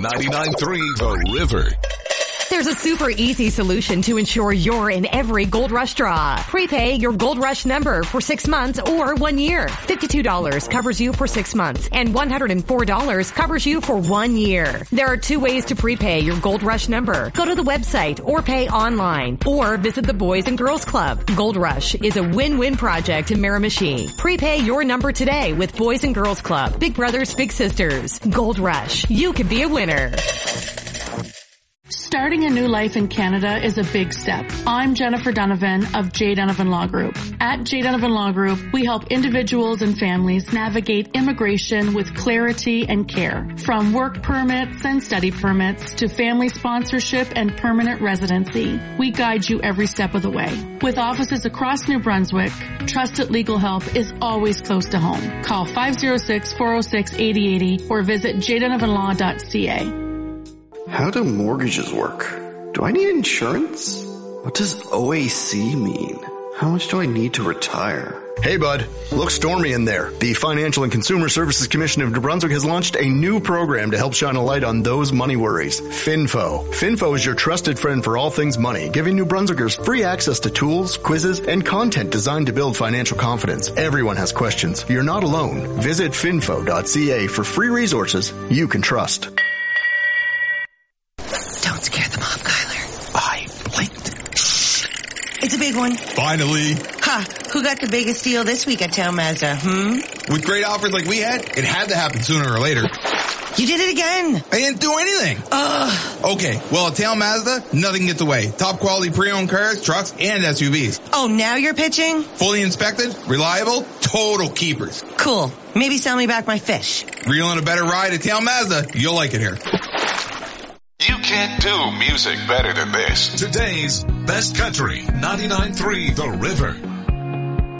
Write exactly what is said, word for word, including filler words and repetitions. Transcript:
ninety-nine point three The River. There's a super easy solution to ensure you're in every Gold Rush draw. Prepay your Gold Rush number for six months or one year. fifty-two dollars covers you for six months and one hundred four dollars covers you for one year. There are two ways to prepay your Gold Rush number. Go to the website or pay online or visit the Boys and Girls Club. Gold Rush is a win-win project in Miramichi. Prepay your number today with Boys and Girls Club. Big brothers, big sisters. Gold Rush. You can be a winner. Starting a new life in Canada is a big step. I'm Jennifer Donovan of J. Donovan Law Group. At J. Donovan Law Group, we help individuals and families navigate immigration with clarity and care. From work permits and study permits to family sponsorship and permanent residency, we guide you every step of the way. With offices across New Brunswick, trusted legal help is always close to home. Call five oh six, four oh six, eight oh eight oh or visit j donovan law dot c a. How do mortgages work? Do I need insurance? What does O A C mean? How much do I need to retire? Hey bud, looks stormy in there. The Financial and Consumer Services Commission of New Brunswick has launched a new program to help shine a light on those money worries. Finfo. Finfo is your trusted friend for all things money, giving New Brunswickers free access to tools, quizzes, and content designed to build financial confidence. Everyone has questions. You're not alone. Visit finfo dot c a for free resources you can trust. Don't scare them off, Kyler. I blinked. Shh. It's a big one. Finally. Ha! Who got the biggest deal this week at Town Mazda, hmm? With great offers like we had, it had to happen sooner or later. You did it again. I didn't do anything. Ugh. Okay, well at Town Mazda, nothing gets away. Top quality pre-owned cars, trucks, and S U Vs. Oh, now you're pitching? Fully inspected, reliable, total keepers. Cool. Maybe sell me back my fish. Reeling a better ride at Town Mazda, you'll like it here. You can't do music better than this. Today's best country, ninety-nine point three The River.